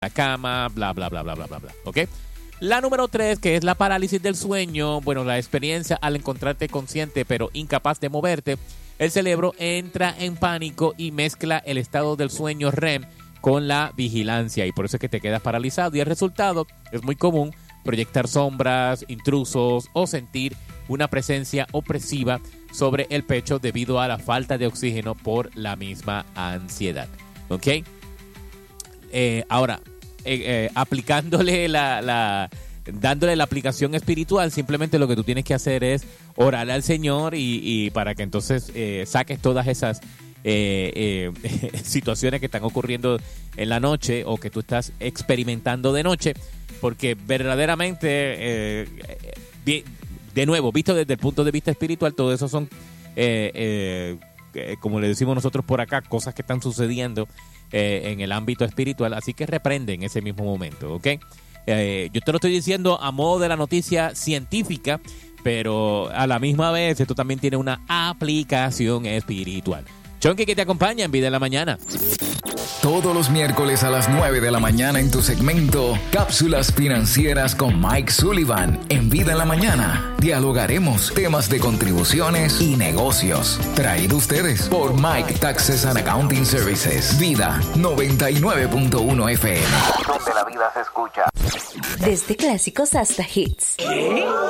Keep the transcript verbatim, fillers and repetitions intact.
la cama, bla, bla, bla, bla, bla, bla, bla, ¿ok? La número tres, que es la parálisis del sueño, bueno, la experiencia al encontrarte consciente pero incapaz de moverte, el cerebro entra en pánico y mezcla el estado del sueño R E M con la vigilancia y por eso es que te quedas paralizado y el resultado es muy común proyectar sombras, intrusos o sentir una presencia opresiva sobre el pecho debido a la falta de oxígeno por la misma ansiedad, ¿ok? Eh, ahora, eh, eh, aplicándole la, la, dándole la aplicación espiritual, simplemente lo que tú tienes que hacer es orar al Señor y, y para que entonces eh, saques todas esas eh, eh, situaciones que están ocurriendo en la noche o que tú estás experimentando de noche, porque verdaderamente, eh, eh, de nuevo, visto desde el punto de vista espiritual, todo eso son, eh, eh, eh, como le decimos nosotros por acá, cosas que están sucediendo Eh, en el ámbito espiritual, así que reprende en ese mismo momento, ¿ok? Eh, yo te lo estoy diciendo a modo de la noticia científica, pero a la misma vez esto también tiene una aplicación espiritual. Chonky, que te acompaña en Vida en la Mañana. Todos los miércoles a las nueve de la mañana en tu segmento Cápsulas Financieras con Mike Sullivan. En Vida en la Mañana dialogaremos temas de contribuciones y negocios. Traído ustedes por Mike Taxes and Accounting Services. Vida noventa y nueve punto uno F M. Donde la vida se escucha. Desde clásicos hasta hits. ¿Qué?